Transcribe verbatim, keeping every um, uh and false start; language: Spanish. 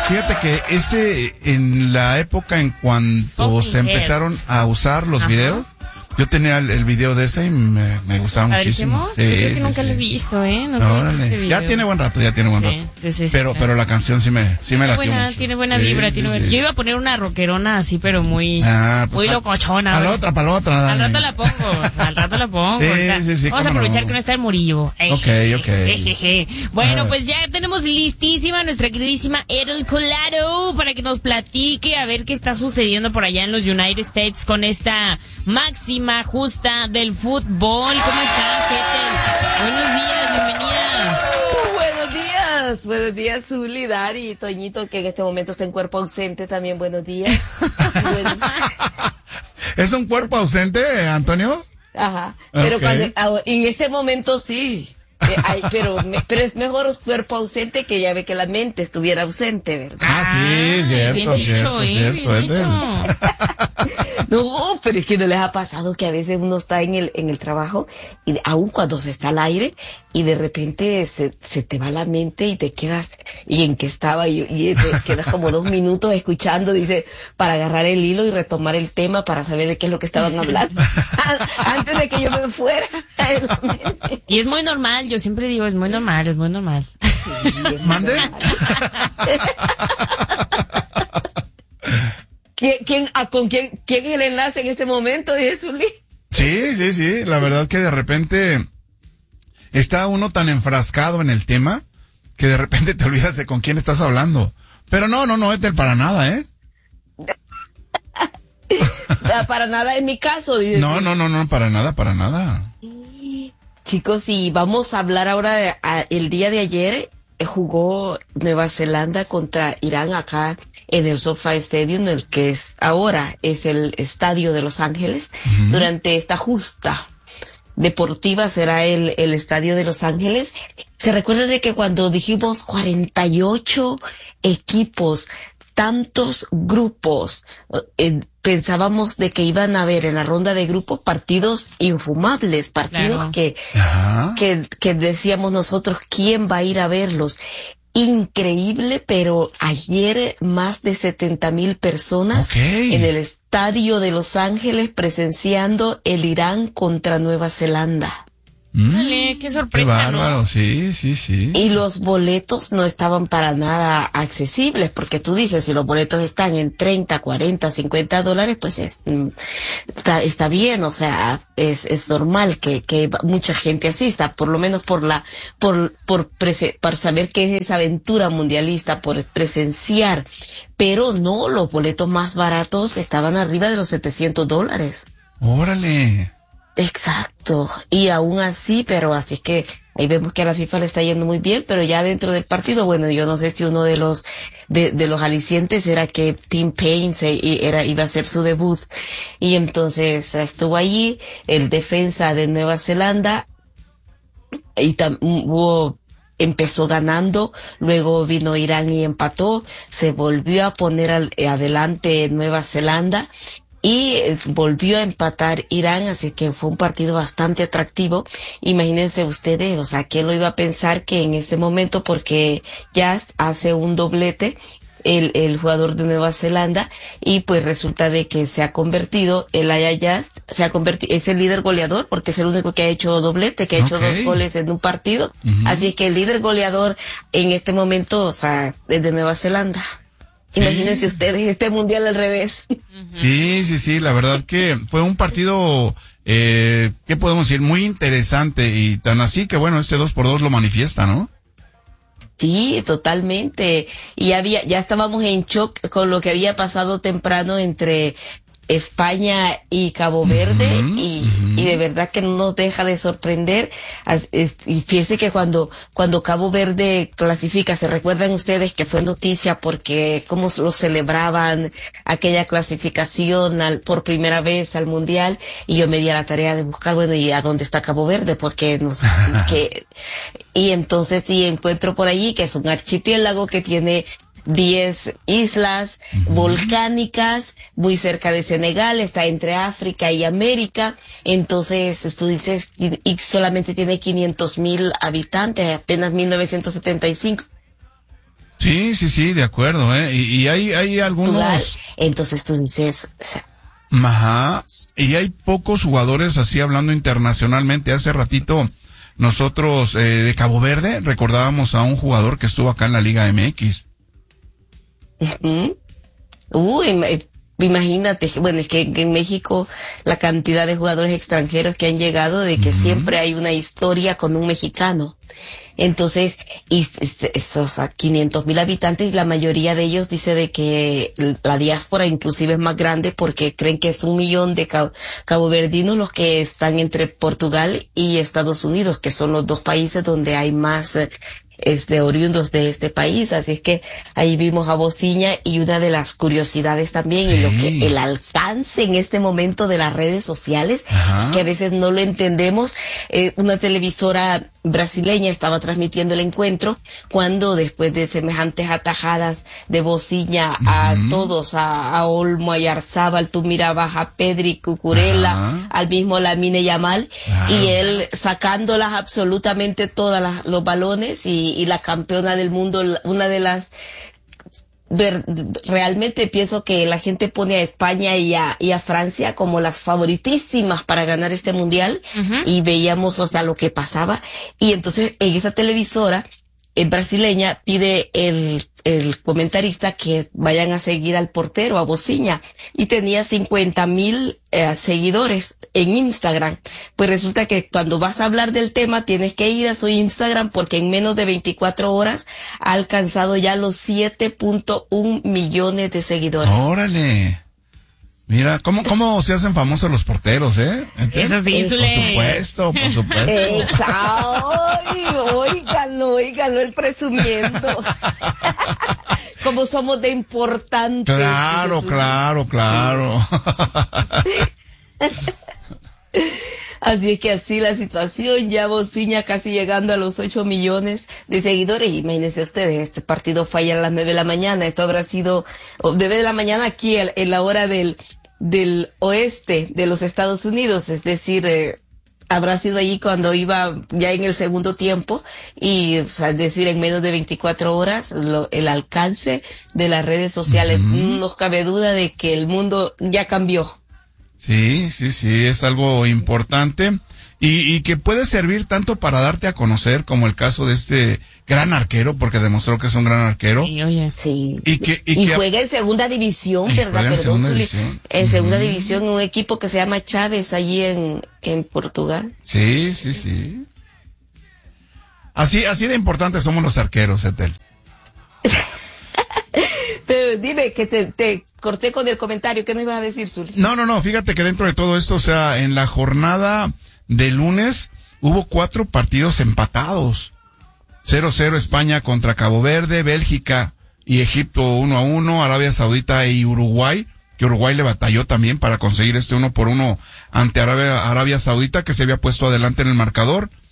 Fíjate que ese, en la época en cuanto Talking se empezaron Heads. a usar los Ajá. videos, yo tenía el, el video de ese y me, me gustaba muchísimo. ¿Padrísimo? Yo creo que nunca lo he visto, ¿eh? No, No, he visto órale. ese video. Ya tiene buen rato, ya tiene buen Sí, rato. sí, sí, sí, pero, claro. pero la canción sí me, sí me Tiene latió buena, mucho. tiene buena Sí, vibra, sí, tiene sí. buena. Yo iba a poner una rockerona así, pero muy, Ah, pues, muy pa- locochona. Para la ¿verdad? otra, para la otra. Al dale. rato la pongo, o sea, al rato la pongo. Sí, ahorita. sí, sí, Vamos a cómo aprovechar no. que no está el Murillo. Ok, ok. Jejeje. Bueno, Ah. pues ya tenemos listísima nuestra queridísima Edel Colado para que nos platique a ver qué está sucediendo por allá en los United States con esta máxima justa del fútbol. ¿Cómo estás, Edel? Buenos días, bienvenida. Uh, buenos días, buenos días, Zuli, Dari y Toñito, que en este momento está en cuerpo ausente, también buenos días. Bueno, ¿Es un cuerpo ausente, Antonio? ajá, pero Ok. cuando, ah, en este momento sí. Eh, ay, pero, me- pero es mejor cuerpo ausente que ya ve que la mente estuviera ausente, ¿verdad? Ah, sí, cierto, bien dicho, cierto, eh, cierto, bien Edel. dicho. No, pero es que no les ha pasado que a veces uno está en el, en el trabajo y de- aun cuando se está al aire y de repente se, se te va la mente y te quedas, y en qué estaba, y, y te quedas como dos minutos escuchando, dice, para agarrar el hilo y retomar el tema para saber de qué es lo que estaban hablando. Antes de que yo me fuera. Y es muy normal, yo siempre digo, es muy normal, es muy normal. ¿Mande? ¿Quién, quién, a, con quién, quién es el enlace en este momento? Dice Zuli. Sí, sí, sí. La verdad que de repente está uno tan enfrascado en el tema que de repente te olvidas de con quién estás hablando. Pero no, no, no es del para nada, ¿eh? Ah, para nada es mi caso, dice No, Zuli. no, no, no, para nada, para nada. Chicos, y vamos a hablar ahora de, a- el día de ayer eh, jugó Nueva Zelanda contra Irán acá en el SoFi Stadium, el que es ahora es el estadio de Los Ángeles. Ujú. Durante esta justa deportiva será el, el estadio de Los Ángeles. ¿Se recuerda de que cuando dijimos cuarenta y ocho equipos, tantos grupos, eh, pensábamos de que iban a haber en la ronda de grupos partidos infumables, partidos Claro. que, Ajá. que, que decíamos nosotros, ¿quién va a ir a verlos? Increíble, pero ayer más de setenta mil personas Ok. en el estadio de Los Ángeles presenciando el Irán contra Nueva Zelanda. Mm, Dale, qué qué sorpresa, bárbaro, ¿no? sí, sí, sí. Y los boletos no estaban para nada accesibles, porque tú dices, si los boletos están en treinta, cuarenta, cincuenta dólares, pues es, mm, está, está bien, o sea, es, es normal que, que mucha gente asista, por lo menos por la, por, por, prese, por saber qué es esa aventura mundialista, por presenciar. Pero no, los boletos más baratos estaban arriba de los setecientos dólares. Órale. Exacto, y aún así, pero así es que ahí vemos que a la FIFA le está yendo muy bien, pero ya dentro del partido, bueno, yo no sé si uno de los de, de los alicientes era que Tim Payne se, y era, iba a hacer su debut, y entonces estuvo allí el defensa de Nueva Zelanda, y tam, hubo, empezó ganando, luego vino Irán y empató, se volvió a poner al, adelante Nueva Zelanda, y eh, volvió a empatar Irán, así que fue un partido bastante atractivo. Imagínense ustedes, o sea, ¿quién lo iba a pensar que en este momento, porque ya hace un doblete el, el jugador de Nueva Zelanda, y pues resulta de que se ha convertido, el Aya Just, se ha convertido, es el líder goleador, porque es el único que ha hecho doblete, que ha hecho Ok. dos goles en un partido. Ujú. Así es que el líder goleador en este momento, o sea, es de Nueva Zelanda. Imagínense ustedes este mundial al revés. Sí, sí, sí, la verdad que fue un partido, eh, ¿qué podemos decir? Muy interesante y tan así que bueno, este dos por dos lo manifiesta, ¿no? Sí, totalmente. Y había, ya estábamos en shock con lo que había pasado temprano entre España y Cabo Verde, Ujú, y, ujú. y de verdad que no nos deja de sorprender. As- es- Y fíjese que cuando, cuando Cabo Verde clasifica, se recuerdan ustedes que fue noticia porque cómo lo celebraban aquella clasificación al, por primera vez al mundial, y yo me di a la tarea de buscar, bueno, ¿y a dónde está Cabo Verde? Porque nos, que, y entonces sí encuentro por allí que es un archipiélago que tiene diez islas volcánicas, muy cerca de Senegal, está entre África y América. Entonces tú dices, y, y solamente tiene quinientos mil habitantes, apenas mil novecientos setenta y cinco. Sí, sí, sí, de acuerdo, ¿eh? Y, y hay, hay algunos... Entonces tú dices... O sea, Ajá, y hay pocos jugadores así hablando internacionalmente. Hace ratito nosotros eh, de Cabo Verde recordábamos a un jugador que estuvo acá en la Liga M X. Uh-huh. Uy, imagínate, bueno, es que en México la cantidad de jugadores extranjeros que han llegado, de que uh-huh. siempre hay una historia con un mexicano. Entonces, y esos quinientos mil habitantes, y la mayoría de ellos dice de que la diáspora inclusive es más grande porque creen que es un millón de cabo, caboverdinos los que están entre Portugal y Estados Unidos, que son los dos países donde hay más este, oriundos de este país. Así es que ahí vimos a Bociña, y una de las curiosidades también, sí. y lo que el alcance en este momento de las redes sociales, ajá. que a veces no lo entendemos. Eh, una televisora brasileña estaba transmitiendo el encuentro cuando, después de semejantes atajadas de Bociña uh-huh. a todos, a, a Olmo, a Yarzábal, tú mirabas a Pedri, Cucurella, uh-huh. al mismo Lamine Yamal, uh-huh. y él sacándolas absolutamente todas las, los balones, y, y la campeona del mundo, una de las... Ver, realmente pienso que la gente pone a España y a, y a Francia como las favoritísimas para ganar este mundial, uh-huh. y veíamos, o sea, lo que pasaba. Y entonces en esa televisora eh, brasileña pide el, el comentarista que vayan a seguir al portero, a Bociña, y tenía cincuenta mil eh, seguidores en Instagram. Pues resulta que cuando vas a hablar del tema tienes que ir a su Instagram, porque en menos de veinticuatro horas ha alcanzado ya los siete punto uno millones de seguidores. ¡Órale! Mira, ¿cómo, cómo se hacen famosos los porteros, eh? Eso sí, Por supuesto, por supuesto. Exacto. Óigalo, óigalo, el presumiendo. Como somos de importantes. Claro, claro, claro. Así es que así la situación, ya Bociña casi llegando a los ocho millones de seguidores. Imagínense ustedes, este partido falla a las nueve de la mañana, esto habrá sido nueve de la mañana aquí en la hora del, del oeste de los Estados Unidos, es decir, eh, habrá sido allí cuando iba ya en el segundo tiempo, y, o sea, es decir, en menos de veinticuatro horas, lo, el alcance de las redes sociales, uh-huh. no cabe duda de que el mundo ya cambió. Sí, sí, sí, es algo importante y, y que puede servir tanto para darte a conocer, como el caso de este gran arquero, porque demostró que es un gran arquero. Sí, oye. Sí. Y que, y y que juega en segunda división, ¿verdad? En segunda división. En segunda uh-huh. división, un equipo que se llama Chávez, allí en, en Portugal. Sí, sí, sí. Así, así de importantes somos los arqueros, Etel. Pero dime, que te, te corté con el comentario, ¿qué nos ibas a decir, Zuli? No, no, no, fíjate que dentro de todo esto, o sea, en la jornada de lunes hubo cuatro partidos empatados. cero cero España contra Cabo Verde, Bélgica y Egipto uno a uno, Arabia Saudita y Uruguay, que Uruguay le batalló también para conseguir este uno por uno ante Arabia, Arabia Saudita, que se había puesto adelante en el marcador.